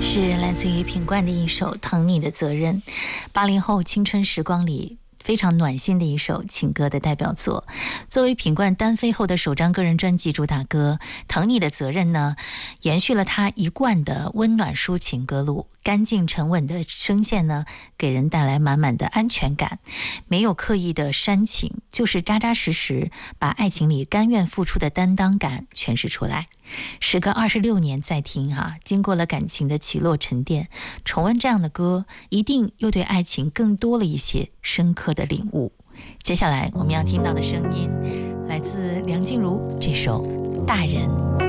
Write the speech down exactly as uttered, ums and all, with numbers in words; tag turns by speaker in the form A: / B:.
A: 是来自于品冠的一首《疼你的责任》，八零后青春时光里非常暖心的一首情歌的代表作。作为品冠单飞后的首张个人专辑主打歌，《疼你的责任》呢，延续了他一贯的温暖抒情歌路，干净沉稳的声线呢，给人带来满满的安全感，没有刻意的煽情，就是扎扎实实把爱情里甘愿付出的担当感诠释出来。时隔二十六年再听啊，经过了感情的起落沉淀，重温这样的歌，一定又对爱情更多了一些深刻的领悟。接下来我们要听到的声音来自梁静茹这首《大人》。